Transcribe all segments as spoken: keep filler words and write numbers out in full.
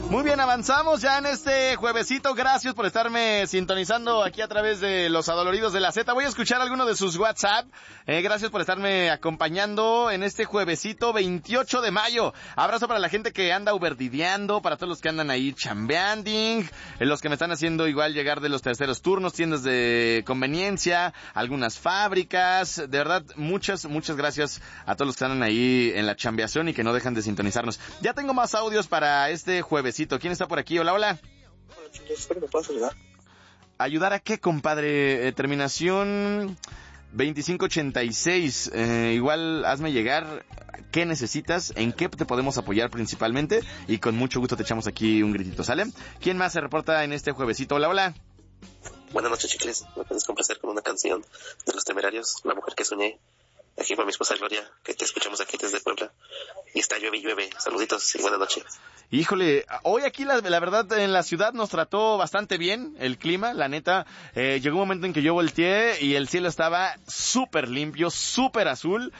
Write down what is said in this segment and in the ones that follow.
Muy bien, avanzamos ya en este juevesito. Gracias por estarme sintonizando aquí a través de los adoloridos de la Z. Voy a escuchar alguno de sus WhatsApp. Eh, gracias por estarme acompañando en este juevesito veintiocho de mayo. Abrazo para la gente que anda uberdideando, para todos los que andan ahí chambeando, eh, los que me están haciendo igual llegar de los terceros turnos, tiendas de conveniencia, algunas fábricas. De verdad, muchas, muchas gracias a todos los que andan ahí en la chambeación y que no dejan de sintonizarnos. Ya tengo más audios para este juevesito. ¿Quién está por aquí? Hola, hola. Hola, chicos, espero que me puedas ayudar. ¿Ayudar a qué, compadre? Eh, terminación veinticinco ochenta y seis. Eh, igual hazme llegar qué necesitas, en qué te podemos apoyar principalmente y con mucho gusto te echamos aquí un gritito, ¿sale? ¿Quién más se reporta en este juevesito? Hola, hola. Buenas noches, chicles. Me puedes complacer con una canción de Los Temerarios, La Mujer que Soñé. Aquí para mi esposa Gloria, que te escuchamos aquí desde Puebla. Y está llueve y llueve. Saluditos y buenas noches. Híjole, hoy aquí la, la verdad en la ciudad nos trató bastante bien el clima, la neta. Eh, llegó un momento en que yo volteé y el cielo estaba súper limpio, súper azul.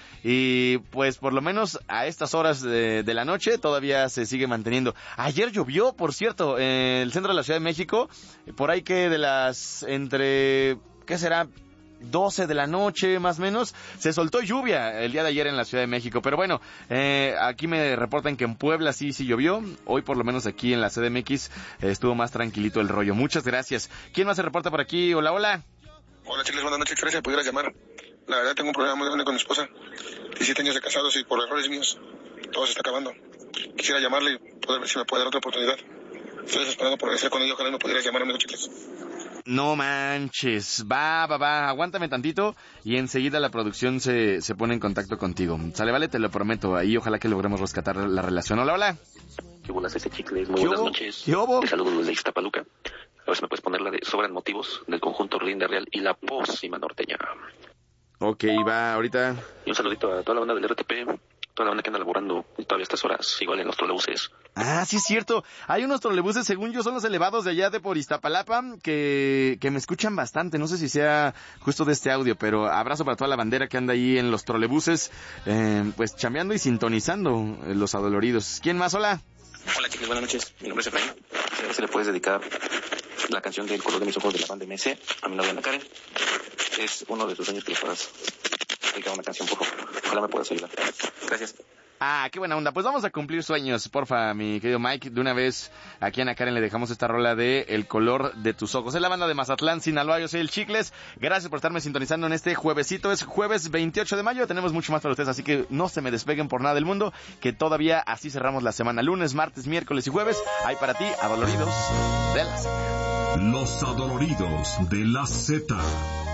Y pues por lo menos a estas horas de, de la noche todavía se sigue manteniendo. Ayer llovió, por cierto, en el centro de la Ciudad de México. Por ahí que de las entre... ¿qué será? doce de la noche, más o menos, se soltó lluvia el día de ayer en la Ciudad de México, pero bueno, eh, aquí me reportan que en Puebla sí, sí llovió, hoy por lo menos aquí en la C D M X eh, estuvo más tranquilito el rollo. Muchas gracias. ¿Quién más se reporta por aquí? Hola, hola. Hola, chicles, buenas noches, gracias, pudieras llamar. La verdad tengo un problema muy grande con mi esposa, diecisiete años de casados y por errores míos, todo se está acabando. Quisiera llamarle y poder ver si me puede dar otra oportunidad. Estoy desesperado por regresar con ella, ojalá me pudieras llamar, amigo, chicles. No manches, va, va, va, aguántame tantito y enseguida la producción se, se pone en contacto contigo. Sale, vale, te lo prometo, ahí ojalá que logremos rescatar la relación. Hola, hola. ¿Qué buenas ese chicles? Muy buenas noches. ¿Qué hubo? Te saludo desde Iztapaluca. A ver si me puedes poner la de Sobran Motivos del conjunto Orlinda Real y la Pócima Norteña. Ok, va, ahorita. Y un saludito a toda la banda del R T P, toda la banda que anda laborando todavía a estas horas, igual en los trolebuses. Ah, sí es cierto. Hay unos trolebuses, según yo, son los elevados de allá de por Iztapalapa, que, que me escuchan bastante. No sé si sea justo de este audio, pero abrazo para toda la bandera que anda ahí en los trolebuses, eh, pues chambeando y sintonizando los adoloridos. ¿Quién más? Hola. Hola, chicos, buenas noches. Mi nombre es Efraín. A ver si le puedes dedicar la canción del color de mis ojos de la banda M S a mi novia Ana Karen. Es uno de sus sueños que le puedas dedicar una canción, por favor. Ojalá me puedas ayudar. Gracias. Ah, qué buena onda. Pues vamos a cumplir sueños, porfa, mi querido Mike. De una vez, aquí a Ana Karen le dejamos esta rola de El color de tus ojos. Es la banda de Mazatlán, Sinaloa. Yo soy el Chicles. Gracias por estarme sintonizando en este juevesito. Es jueves veintiocho de mayo. Tenemos mucho más para ustedes, así que no se me despeguen por nada del mundo, que todavía así cerramos la semana. Lunes, martes, miércoles y jueves. Hay para ti, Adoloridos de la Z. Los Adoloridos de la Z.